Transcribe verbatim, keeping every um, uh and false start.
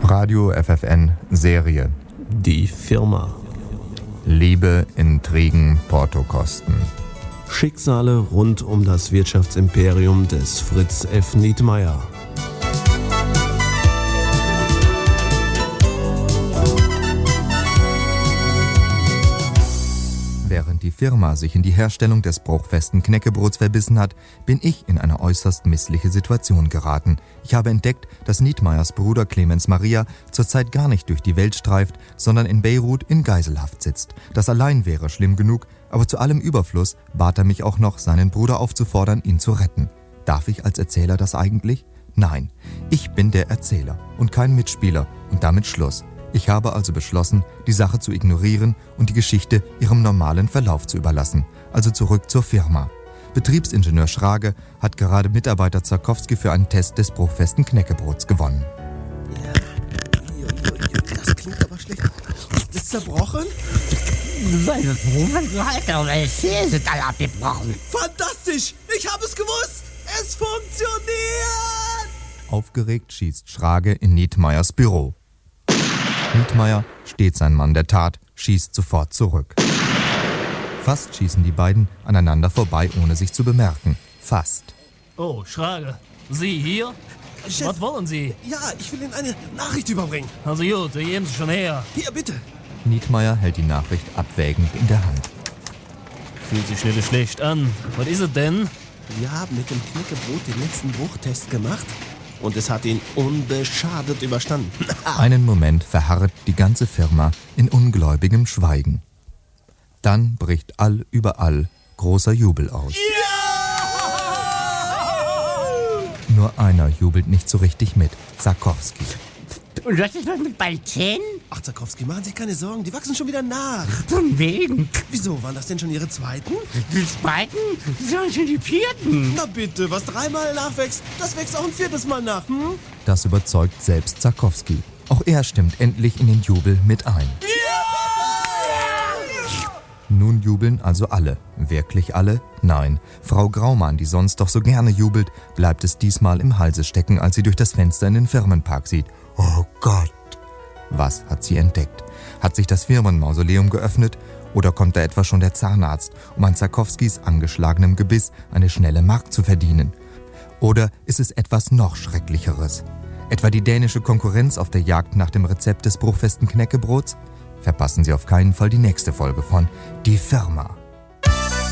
Radio F F N Serie. Die Firma. Liebe, Intrigen, Portokosten. Schicksale rund um das Wirtschaftsimperium des Fritz F. Nietmeyer. Während die Firma sich in die Herstellung des bruchfesten Knäckebrots verbissen hat, bin ich in eine äußerst missliche Situation geraten. Ich habe entdeckt, dass Nietmeyers Bruder Clemens Maria zurzeit gar nicht durch die Welt streift, sondern in Beirut in Geiselhaft sitzt. Das allein wäre schlimm genug, aber zu allem Überfluss bat er mich auch noch, seinen Bruder aufzufordern, ihn zu retten. Darf ich als Erzähler das eigentlich? Nein, ich bin der Erzähler und kein Mitspieler und damit Schluss. Ich habe also beschlossen, die Sache zu ignorieren und die Geschichte ihrem normalen Verlauf zu überlassen. Also zurück zur Firma. Betriebsingenieur Schrage hat gerade Mitarbeiter Zarkowski für einen Test des bruchfesten Knäckebrots gewonnen. Ja, das klingt aber schlecht. Ist das zerbrochen? Meine Zähne sind alle abgebrochen. Fantastisch! Ich habe es gewusst! Es funktioniert! Aufgeregt schießt Schrage in Nietmeyers Büro. Nietmeyer, stets ein Mann der Tat, schießt sofort zurück. Fast schießen die beiden aneinander vorbei, ohne sich zu bemerken. Fast. Oh, Schrage. Sie hier? Chef, was wollen Sie? Ja, ich will Ihnen eine Nachricht überbringen. Also gut, geben Sie schon her. Hier, bitte. Nietmeyer hält die Nachricht abwägend in der Hand. Fühlt sich nicht schlecht an. Was ist es denn? Wir haben mit dem Knäckebrot den letzten Bruchtest gemacht und es hat ihn unbeschadet überstanden. Einen Moment verharrt die ganze Firma in ungläubigem Schweigen. Dann bricht all überall großer Jubel aus. Ja! Nur einer jubelt nicht so richtig mit, Zarkowski. Und was ist das mit meinen Zähnen? Ach, Zarkowski, machen Sie sich keine Sorgen, die wachsen schon wieder nach. Von wegen. Wieso, waren das denn schon Ihre zweiten? Die zweiten? Das sind schon die vierten. Na bitte, was dreimal nachwächst, das wächst auch ein viertes Mal nach, hm? Das überzeugt selbst Zarkowski. Auch er stimmt endlich in den Jubel mit ein. Ja! Nun jubeln also alle. Wirklich alle? Nein. Frau Graumann, die sonst doch so gerne jubelt, bleibt es diesmal im Halse stecken, als sie durch das Fenster in den Firmenpark sieht. Oh Gott! Was hat sie entdeckt? Hat sich das Firmenmausoleum geöffnet? Oder kommt da etwa schon der Zahnarzt, um an Zarkowskis angeschlagenem Gebiss eine schnelle Mark zu verdienen? Oder ist es etwas noch Schrecklicheres? Etwa die dänische Konkurrenz auf der Jagd nach dem Rezept des bruchfesten Knäckebrots? Verpassen Sie auf keinen Fall die nächste Folge von Die Firma.